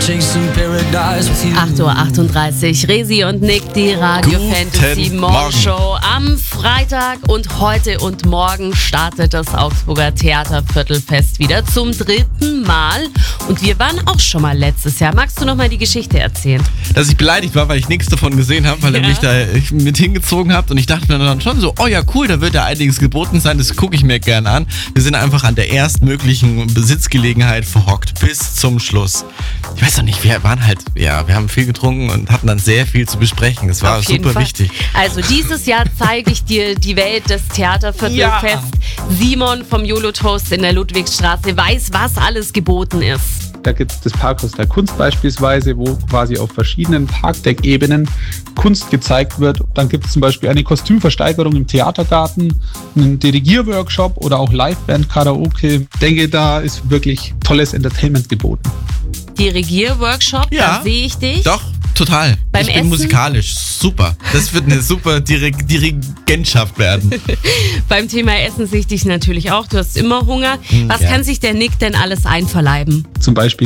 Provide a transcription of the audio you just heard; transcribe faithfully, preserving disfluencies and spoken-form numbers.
acht Uhr achtunddreißig, Resi und Nick, die Radio Guten Fantasy Morning Show am Freitag, und heute und morgen startet das Augsburger Theaterviertelfest wieder zum dritten Mal, und wir waren auch schon mal letztes Jahr. Magst du noch mal die Geschichte erzählen? Dass ich beleidigt war, weil ich nichts davon gesehen habe, weil Ja. ihr mich da mit hingezogen habt, und ich dachte mir dann schon so, oh ja cool, da wird ja einiges geboten sein, das gucke ich mir gern an. Wir sind einfach an der erstmöglichen Besitzgelegenheit verhockt bis zum Schluss. Ich weiß noch nicht, wir waren halt, ja, wir haben viel getrunken und hatten dann sehr viel zu besprechen. Das war Auf jeden super Fall. wichtig. Also dieses Jahr zeige ich dir die Welt des Theaterviertelfest. Ja. Simon vom YOLO Toast in der Ludwigsstraße weiß, was alles geboten ist. Da gibt es das Parkhaus der Kunst beispielsweise, wo quasi auf verschiedenen Parkdeckebenen Kunst gezeigt wird. Dann gibt es zum Beispiel eine Kostümversteigerung im Theatergarten, einen Dirigierworkshop oder auch Liveband, Karaoke. Ich denke, da ist wirklich tolles Entertainment geboten. Dirigierworkshop, Ja. da sehe ich dich. Doch, total. Beim ich bin Essen? musikalisch. Super. Das wird eine super Dirig- Dirigentschaft werden. Beim Thema Essen sehe ich dich natürlich auch. Du hast immer Hunger. Was ja. kann sich der Nick denn alles einverleiben? Zum Beispiel